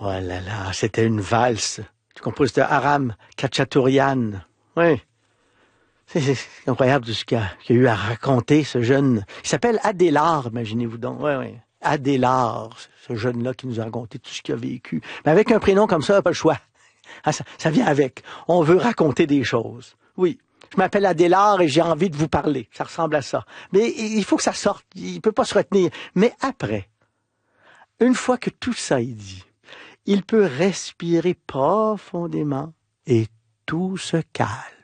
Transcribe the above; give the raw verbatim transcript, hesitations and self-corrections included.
Oh là là, c'était une valse du compositeur Aram Khachaturian. Oui. C'est, c'est incroyable tout ce qu'il a, qu'il a eu à raconter, ce jeune. Il s'appelle Adélard, imaginez-vous donc. Oui, oui. Adélard, ce jeune-là qui nous a raconté tout ce qu'il a vécu. Mais avec un prénom comme ça, pas le choix. Ah, ça, ça vient avec. On veut raconter des choses. Oui. Je m'appelle Adélard et j'ai envie de vous parler. Ça ressemble à ça. Mais il faut que ça sorte. Il peut pas se retenir. Mais après, une fois que tout ça est dit, il peut respirer profondément et tout se calme.